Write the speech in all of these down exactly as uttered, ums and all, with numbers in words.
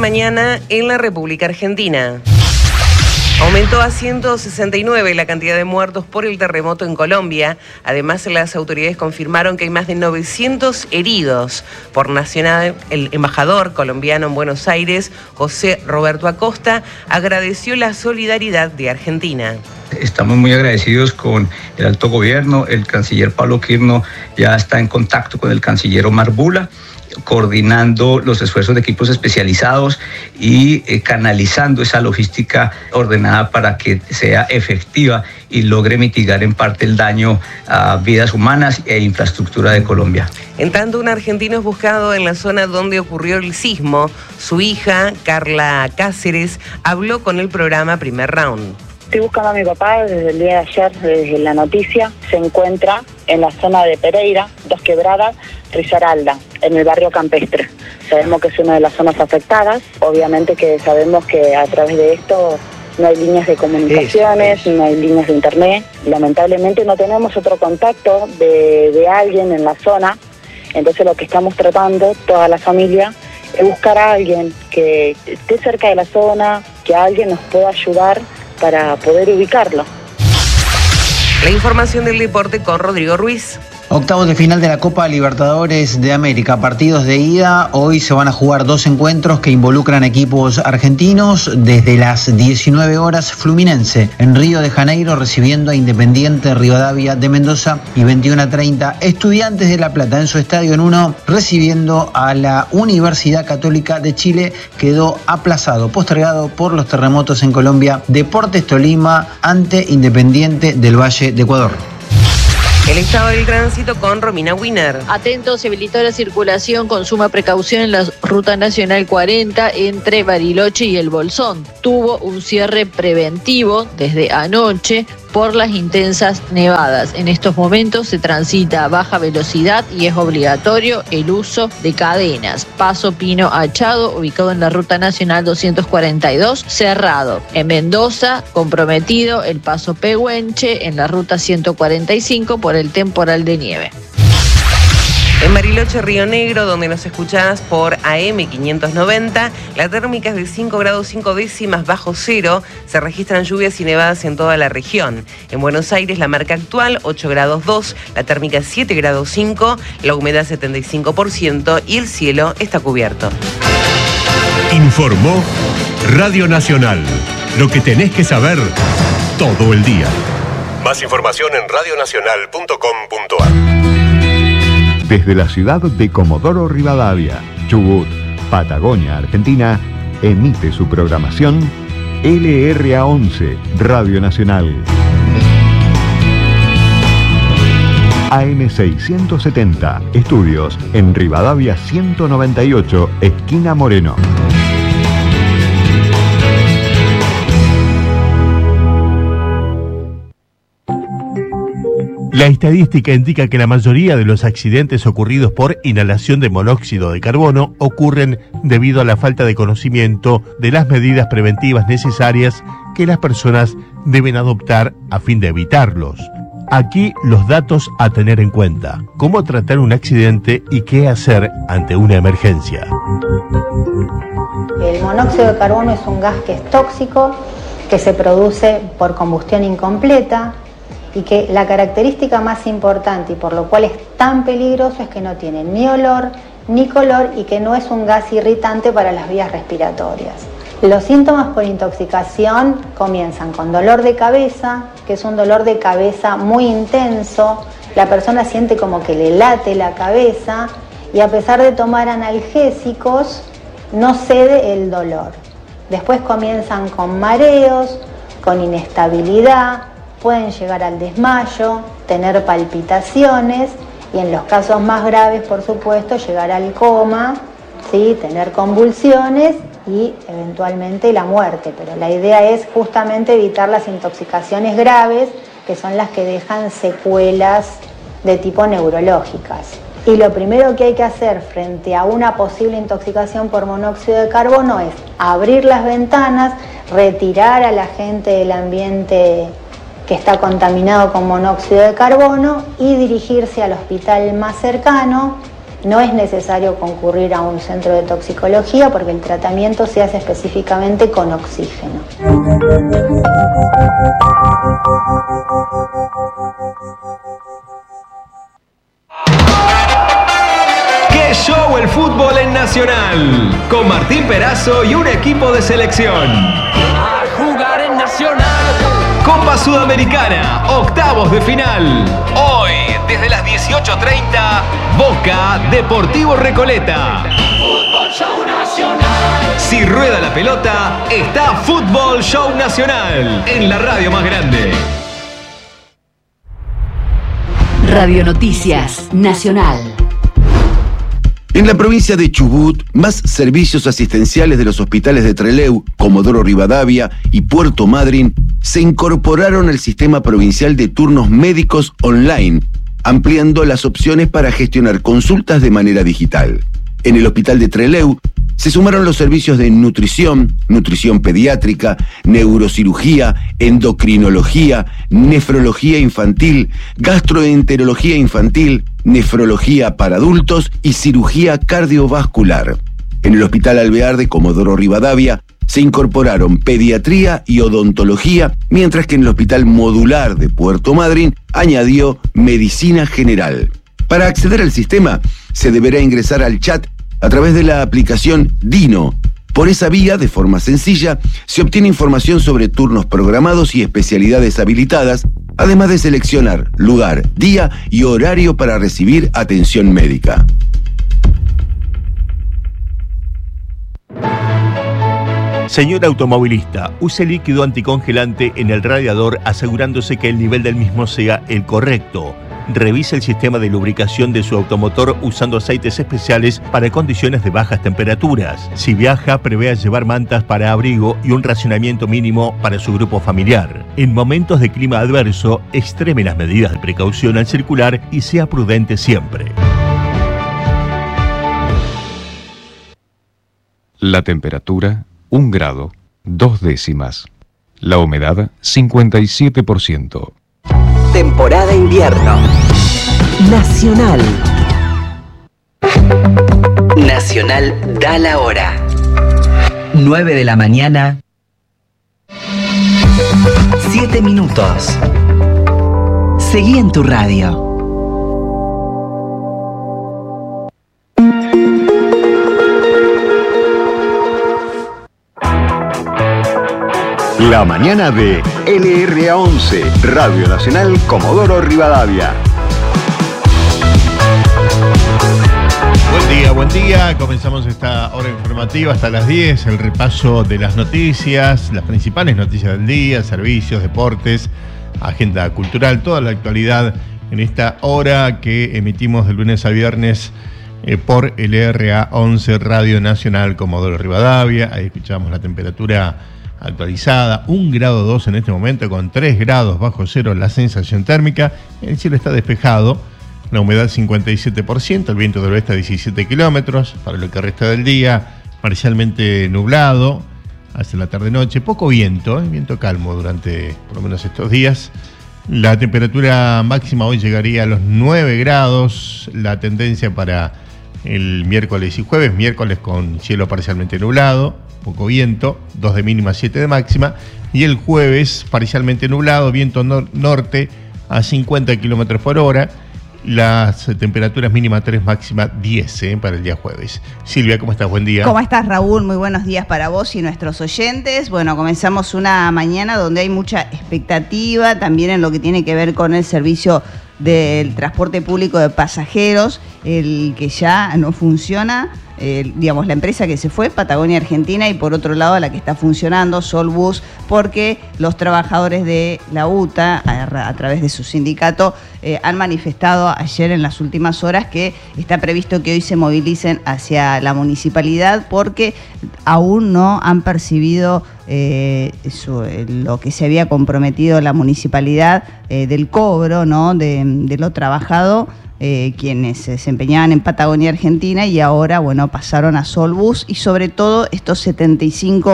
mañana en la República Argentina. Aumentó a ciento sesenta y nueve la cantidad de muertos por el terremoto en Colombia. Además, las autoridades confirmaron que hay más de novecientos heridos. Por Nacional, el embajador colombiano en Buenos Aires, José Roberto Acosta, agradeció la solidaridad de Argentina. Estamos muy agradecidos con el alto gobierno. El canciller Pablo Quirno ya está en contacto con el canciller Omar Bula, coordinando los esfuerzos de equipos especializados y eh, canalizando esa logística ordenada para que sea efectiva y logre mitigar en parte el daño a vidas humanas e infraestructura de Colombia. En tanto, un argentino es buscado en la zona donde ocurrió el sismo. Su hija, Carla Cáceres, habló con el programa Primer Round. Estoy buscando a mi papá desde el día de ayer, desde la noticia. Se encuentra en la zona de Pereira, Dos Quebradas, Risaralda, en el barrio campestre. Sabemos que es una de las zonas afectadas. Obviamente que sabemos que a través de esto no hay líneas de comunicaciones, sí, sí. no hay líneas de internet. Lamentablemente no tenemos otro contacto de, de alguien en la zona. Entonces lo que estamos tratando, toda la familia, es buscar a alguien que esté cerca de la zona, que alguien nos pueda ayudar para poder ubicarlo. La información del deporte con Rodrigo Ruiz. Octavos de final de la Copa Libertadores de América, partidos de ida. Hoy se van a jugar dos encuentros que involucran equipos argentinos. Desde las diecinueve horas, Fluminense en Río de Janeiro recibiendo a Independiente Rivadavia de Mendoza, y veintiuno a treinta, Estudiantes de La Plata en su estadio en uno recibiendo a la Universidad Católica de Chile. Quedó aplazado, postergado por los terremotos en Colombia. Deportes Tolima ante Independiente del Valle de Ecuador. El estado del tránsito con Romina Wiener. Atentos, se habilitó la circulación con suma precaución en la Ruta Nacional cuarenta entre Bariloche y El Bolsón. Tuvo un cierre preventivo desde anoche por las intensas nevadas. En estos momentos se transita a baja velocidad y es obligatorio el uso de cadenas. Paso Pino Achado, ubicado en la Ruta Nacional doscientos cuarenta y dos, cerrado. En Mendoza, comprometido el Paso Pehuenche en la Ruta ciento cuarenta y cinco por el temporal de nieve. En Bariloche, Río Negro, donde nos escuchás por A M quinientos noventa, la térmica es de cinco grados cinco décimas bajo cero. Se registran lluvias y nevadas en toda la región. En Buenos Aires, la marca actual, ocho grados dos, la térmica es siete grados cinco, la humedad setenta y cinco por ciento y el cielo está cubierto. Informó Radio Nacional. Lo que tenés que saber todo el día. Más información en radio nacional punto com punto a r. Desde la ciudad de Comodoro Rivadavia, Chubut, Patagonia, Argentina, emite su programación L R A once, Radio Nacional. A M seiscientos setenta, estudios en Rivadavia ciento noventa y ocho, esquina Moreno. La estadística indica que la mayoría de los accidentes ocurridos por inhalación de monóxido de carbono ocurren debido a la falta de conocimiento de las medidas preventivas necesarias que las personas deben adoptar a fin de evitarlos. Aquí los datos a tener en cuenta: cómo tratar un accidente y qué hacer ante una emergencia. El monóxido de carbono es un gas que es tóxico, que se produce por combustión incompleta, y que la característica más importante y por lo cual es tan peligroso es que no tiene ni olor ni color y que no es un gas irritante para las vías respiratorias. Los síntomas por intoxicación comienzan con dolor de cabeza, que es un dolor de cabeza muy intenso. La persona siente como que le late la cabeza y a pesar de tomar analgésicos no cede el dolor. Después comienzan con mareos, con inestabilidad, pueden llegar al desmayo, tener palpitaciones y en los casos más graves, por supuesto, llegar al coma, ¿sí? Tener convulsiones y eventualmente la muerte. Pero la idea es justamente evitar las intoxicaciones graves, que son las que dejan secuelas de tipo neurológicas. Y lo primero que hay que hacer frente a una posible intoxicación por monóxido de carbono es abrir las ventanas, retirar a la gente del ambiente que está contaminado con monóxido de carbono y dirigirse al hospital más cercano no es necesario concurrir a un centro de toxicología porque el tratamiento se hace específicamente con oxígeno. ¡Qué show el fútbol en Nacional! Con Martín Perazo y un equipo de selección. A jugar en Nacional. Copa Sudamericana, octavos de final. Hoy, desde las dieciocho treinta, Boca Deportivo Recoleta. Fútbol Show Nacional. Si rueda la pelota, está Fútbol Show Nacional en la radio más grande. Radio Noticias Nacional. En la provincia de Chubut, más servicios asistenciales de los hospitales de Trelew, Comodoro Rivadavia y Puerto Madryn se incorporaron al sistema provincial de turnos médicos online, ampliando las opciones para gestionar consultas de manera digital. En el hospital de Trelew se sumaron los servicios de nutrición, nutrición pediátrica, neurocirugía, endocrinología, nefrología infantil, gastroenterología infantil, nefrología para adultos y cirugía cardiovascular. En el Hospital Alvear de Comodoro Rivadavia se incorporaron pediatría y odontología, mientras que en el Hospital Modular de Puerto Madryn añadió medicina general. Para acceder al sistema, se deberá ingresar al chat a través de la aplicación Dino. Por esa vía, de forma sencilla, se obtiene información sobre turnos programados y especialidades habilitadas, además de seleccionar lugar, día y horario para recibir atención médica. Señor automovilista, use líquido anticongelante en el radiador asegurándose que el nivel del mismo sea el correcto. Revise el sistema de lubricación de su automotor usando aceites especiales para condiciones de bajas temperaturas. Si viaja, prevea llevar mantas para abrigo y un racionamiento mínimo para su grupo familiar. En momentos de clima adverso, extreme las medidas de precaución al circular y sea prudente siempre. La temperatura, un grado, dos décimas. La humedad, cincuenta y siete por ciento. Temporada invierno. Nacional. Nacional da la hora. nueve de la mañana. siete minutos. Seguí en tu radio. La mañana de L R A once, Radio Nacional Comodoro Rivadavia. Buen día, buen día. Comenzamos esta hora informativa hasta las diez. El repaso de las noticias, las principales noticias del día, servicios, deportes, agenda cultural, toda la actualidad en esta hora que emitimos de lunes a viernes eh, por L R A once, Radio Nacional Comodoro Rivadavia. Ahí escuchamos la temperatura actualizada, un grado dos en este momento, con tres grados bajo cero la sensación térmica. El cielo está despejado, la humedad cincuenta y siete por ciento, el viento del oeste a diecisiete kilómetros. Para lo que resta del día, parcialmente nublado hacia la tarde-noche, poco viento, ¿eh? viento calmo durante por lo menos estos días. La temperatura máxima hoy llegaría a los nueve grados, la tendencia para el miércoles y jueves, miércoles con cielo parcialmente nublado, poco viento, dos de mínima, siete de máxima, y el jueves parcialmente nublado, viento nor- norte a cincuenta kilómetros por hora, las temperaturas mínima tres, máxima diez ¿eh? para el día jueves. Silvia, ¿cómo estás? Buen día. ¿Cómo estás, Raúl? Muy buenos días para vos y nuestros oyentes. Bueno, comenzamos una mañana donde hay mucha expectativa, también en lo que tiene que ver con el servicio del transporte público de pasajeros, el que ya no funciona. Eh, digamos, la empresa que se fue, Patagonia Argentina, y por otro lado la que está funcionando, Solbus, porque los trabajadores de la U T A, a, a través de su sindicato, eh, han manifestado ayer en las últimas horas que está previsto que hoy se movilicen hacia la municipalidad porque aún no han percibido eh, eso, lo que se había comprometido la municipalidad eh, del cobro, ¿no? de, de lo trabajado. Eh, quienes se desempeñaban en Patagonia Argentina y ahora, bueno, pasaron a Solbus, y sobre todo estos setenta y cinco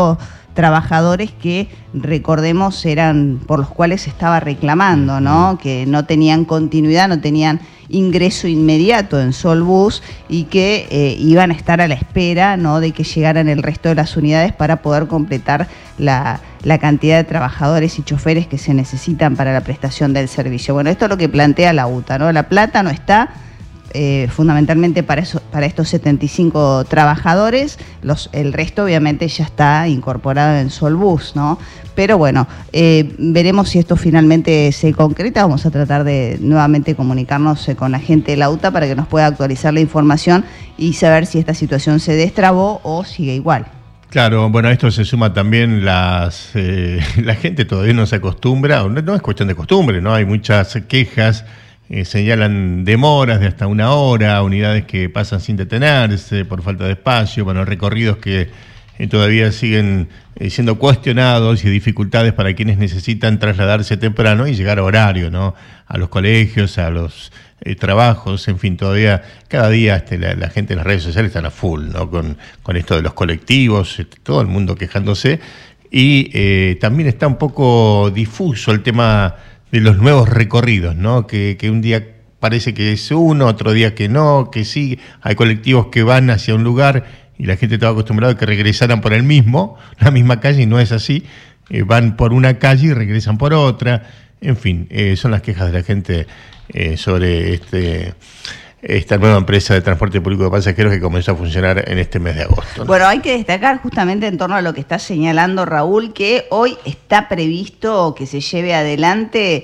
trabajadores que, recordemos, eran por los cuales se estaba reclamando, ¿no? Que no tenían continuidad, no tenían ingreso inmediato en Solbus y que eh, iban a estar a la espera, ¿no?, de que llegaran el resto de las unidades para poder completar la, la cantidad de trabajadores y choferes que se necesitan para la prestación del servicio. Bueno, esto es lo que plantea la UTA, ¿no? La plata no está eh, fundamentalmente para, eso, para estos setenta y cinco trabajadores, los, el resto obviamente ya está incorporado en Solbus, ¿no? Pero bueno, eh, veremos si esto finalmente se concreta. Vamos a tratar de nuevamente comunicarnos eh, con la gente de la UTA para que nos pueda actualizar la información y saber si esta situación se destrabó o sigue igual. Claro, bueno, a esto se suma también las eh, la gente todavía no se acostumbra, no, no es cuestión de costumbre, ¿no? Hay muchas quejas, eh, señalan demoras de hasta una hora, unidades que pasan sin detenerse por falta de espacio, bueno, recorridos que eh, todavía siguen eh, siendo cuestionados y dificultades para quienes necesitan trasladarse temprano y llegar a horario, ¿no? A los colegios, a los eh, trabajos, en fin, todavía cada día este, la, la gente en las redes sociales están a full, ¿no? Con, con esto de los colectivos, este, todo el mundo quejándose y eh, también está un poco difuso el tema de los nuevos recorridos, ¿no? Que, que un día parece que es uno, otro día que no, que sí, hay colectivos que van hacia un lugar y la gente estaba acostumbrada a que regresaran por el mismo, la misma calle, y no es así, eh, van por una calle y regresan por otra, en fin, eh, son las quejas de la gente eh, sobre este... esta nueva empresa de transporte público de pasajeros que comenzó a funcionar en este mes de agosto, ¿no? Bueno, hay que destacar justamente en torno a lo que está señalando Raúl, que hoy está previsto que se lleve adelante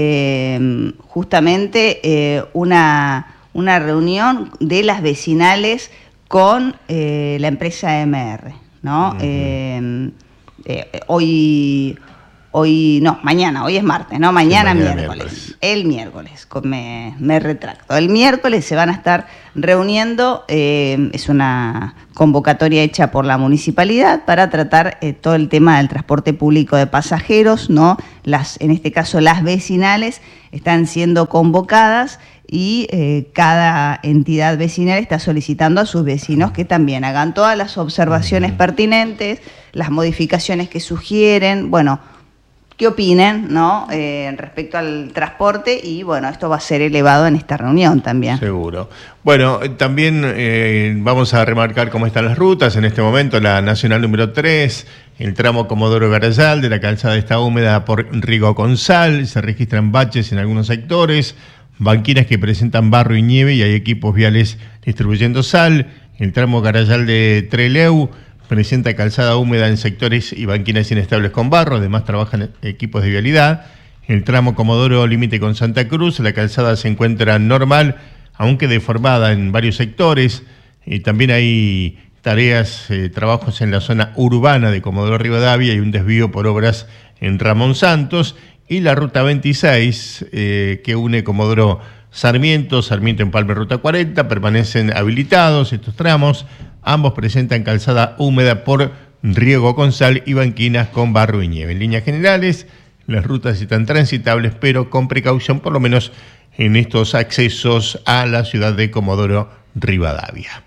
eh, justamente eh, una, una reunión de las vecinales con eh, la empresa M R, ¿no? Uh-huh. eh, eh, hoy... Hoy, no, mañana, hoy es martes, ¿no? Mañana, sí, mañana miércoles. miércoles. El miércoles, me, me retracto. El miércoles se van a estar reuniendo, eh, es una convocatoria hecha por la municipalidad para tratar eh, todo el tema del transporte público de pasajeros, ¿no? Las, en este caso, las vecinales están siendo convocadas y eh, cada entidad vecinal está solicitando a sus vecinos que también hagan todas las observaciones pertinentes, las modificaciones que sugieren, bueno, qué opinen, ¿no? Eh, respecto al transporte y bueno, esto va a ser elevado en esta reunión también. Seguro. Bueno, también eh, vamos a remarcar cómo están las rutas en este momento. La Nacional número tres, el tramo Comodoro Garayal, de la calzada está húmeda por Riego con Sal, se registran baches en algunos sectores, banquinas que presentan barro y nieve y hay equipos viales distribuyendo sal. El tramo Garayal de Trelew presenta calzada húmeda en sectores y banquinas inestables con barro, además trabajan equipos de vialidad. El tramo Comodoro límite con Santa Cruz, la calzada se encuentra normal, aunque deformada en varios sectores. Y también hay tareas, eh, trabajos en la zona urbana de Comodoro Rivadavia y un desvío por obras en Ramón Santos. Y la ruta veintiséis, eh, que une Comodoro Sarmiento, Sarmiento Empalme Ruta cuarenta, permanecen habilitados estos tramos. Ambos presentan calzada húmeda por riego con sal y banquinas con barro y nieve. En líneas generales, las rutas están transitables, pero con precaución, por lo menos en estos accesos a la ciudad de Comodoro Rivadavia.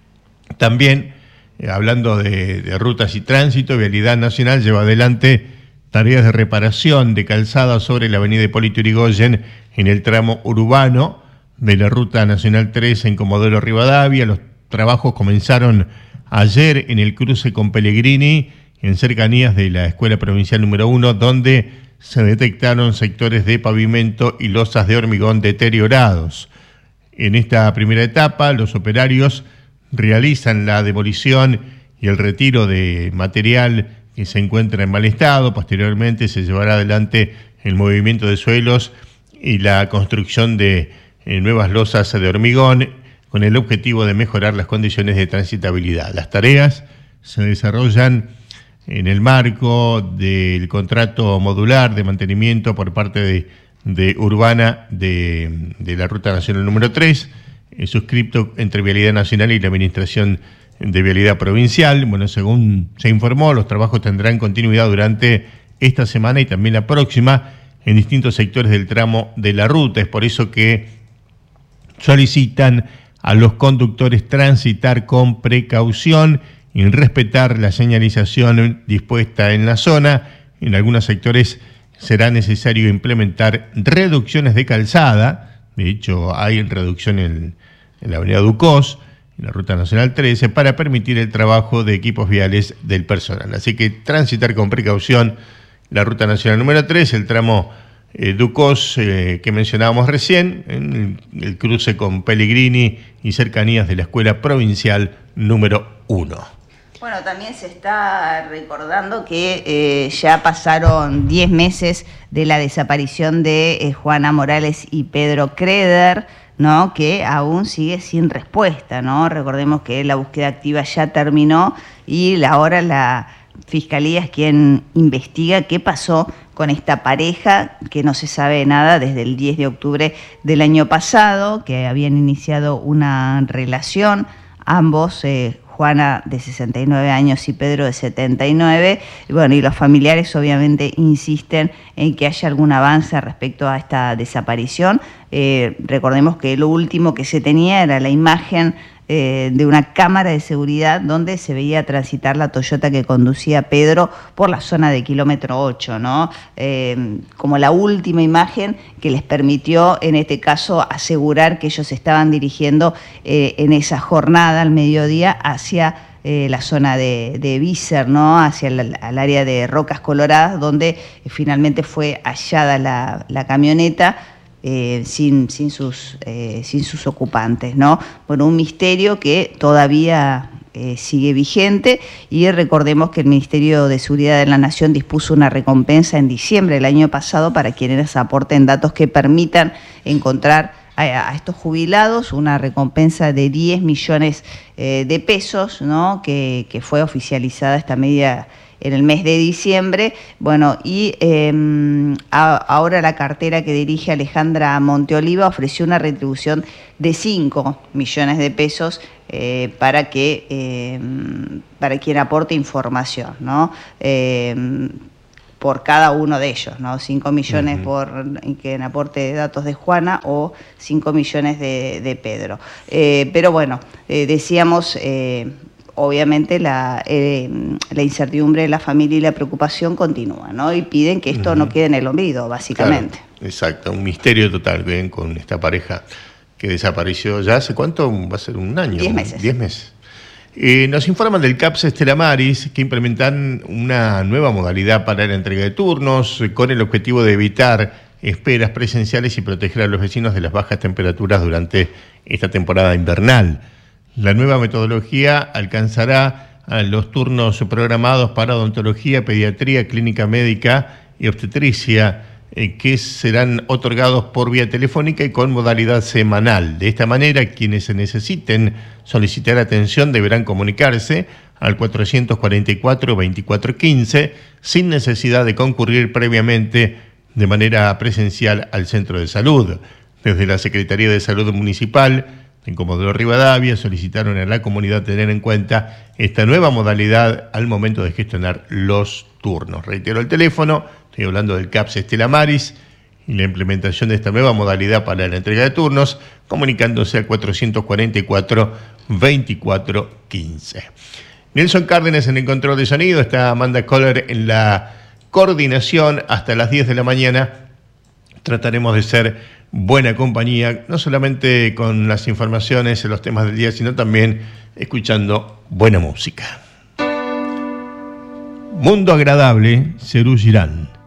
También, eh, hablando de, de rutas y tránsito, Vialidad Nacional lleva adelante tareas de reparación de calzada sobre la avenida Hipólito Yrigoyen en el tramo urbano de la Ruta Nacional tres en Comodoro Rivadavia. Los trabajos comenzaron ayer en el cruce con Pellegrini, en cercanías de la Escuela Provincial número uno, donde se detectaron sectores de pavimento y losas de hormigón deteriorados. En esta primera etapa, los operarios realizan la demolición y el retiro de material que se encuentra en mal estado. Posteriormente se llevará adelante el movimiento de suelos y la construcción de eh, nuevas losas de hormigón, con el objetivo de mejorar las condiciones de transitabilidad. Las tareas se desarrollan en el marco del contrato modular de mantenimiento por parte de, de Urbana de, de la Ruta Nacional número tres, eh, suscripto entre Vialidad Nacional y la Administración de Vialidad Provincial. Bueno, según se informó, los trabajos tendrán continuidad durante esta semana y también la próxima en distintos sectores del tramo de la ruta. Es por eso que solicitan a los conductores transitar con precaución y respetar la señalización dispuesta en la zona. En algunos sectores será necesario implementar reducciones de calzada. De hecho, hay reducción en, en la avenida Ducos, en la Ruta Nacional trece, para permitir el trabajo de equipos viales del personal. Así que transitar con precaución la Ruta Nacional número tres, el tramo eh, Ducos eh, que mencionábamos recién, en el, el cruce con Pellegrini y cercanías de la Escuela Provincial número uno. Bueno, también se está recordando que eh, ya pasaron diez meses de la desaparición de eh, Juana Morales y Pedro Creder, ¿no? Que aún sigue sin respuesta, ¿no? Recordemos que la búsqueda activa ya terminó y ahora la Fiscalía es quien investiga qué pasó con esta pareja, que no se sabe nada desde el diez de octubre del año pasado, que habían iniciado una relación, ambos, eh, Juana de sesenta y nueve años y Pedro de setenta y nueve, y bueno, y los familiares obviamente insisten en que haya algún avance respecto a esta desaparición. Eh, recordemos que lo último que se tenía era la imagen eh, de una cámara de seguridad donde se veía transitar la Toyota que conducía Pedro por la zona de kilómetro ocho, ¿no? Eh, como la última imagen que les permitió, en este caso, asegurar que ellos estaban dirigiendo eh, en esa jornada al mediodía hacia eh, la zona de, de Vícer, ¿no? Hacia el al área de Rocas Coloradas, donde eh, finalmente fue hallada la, la camioneta. Eh, sin, sin, sus, eh, sin sus ocupantes, ¿no? Bueno, un misterio que todavía eh, sigue vigente, y recordemos que el Ministerio de Seguridad de la Nación dispuso una recompensa en diciembre del año pasado para quienes aporten datos que permitan encontrar a, a estos jubilados, una recompensa de diez millones eh, de pesos, ¿no? Que, que fue oficializada esta medida en el mes de diciembre. Bueno, y eh, a, ahora la cartera que dirige Alejandra Monteoliva ofreció una retribución de cinco millones de pesos eh, para que eh, para quien aporte información, ¿no? Eh, por cada uno de ellos, ¿no? cinco millones uh-huh. por quien aporte datos de Juana o cinco millones de, de Pedro. Eh, pero bueno, eh, decíamos... Eh, obviamente la, eh, la incertidumbre de la familia y la preocupación continúa, ¿no? Y piden que esto uh-huh. no quede en el olvido, básicamente. Claro, exacto, un misterio total, ven, con esta pareja que desapareció ya hace cuánto, va a ser un año. Diez meses. Diez meses. Eh, nos informan del CAPS Estela Maris que implementan una nueva modalidad para la entrega de turnos con el objetivo de evitar esperas presenciales y proteger a los vecinos de las bajas temperaturas durante esta temporada invernal. La nueva metodología alcanzará a los turnos programados para odontología, pediatría, clínica médica y obstetricia, eh, que serán otorgados por vía telefónica y con modalidad semanal. De esta manera, quienes se necesiten solicitar atención deberán comunicarse al cuatrocientos cuarenta y cuatro, veinticuatro quince sin necesidad de concurrir previamente de manera presencial al centro de salud. Desde la Secretaría de Salud Municipal en Comodoro Rivadavia solicitaron a la comunidad tener en cuenta esta nueva modalidad al momento de gestionar los turnos. Reitero el teléfono, estoy hablando del CAPS Estela Maris y la implementación de esta nueva modalidad para la entrega de turnos, comunicándose al cuatrocientos cuarenta y cuatro, veinticuatro quince. Nelson Cárdenas en el control de sonido, está Amanda Kohler en la coordinación hasta las diez de la mañana. Trataremos de ser buena compañía, no solamente con las informaciones, los temas del día, sino también escuchando buena música. Mundo Agradable, Serú Girán.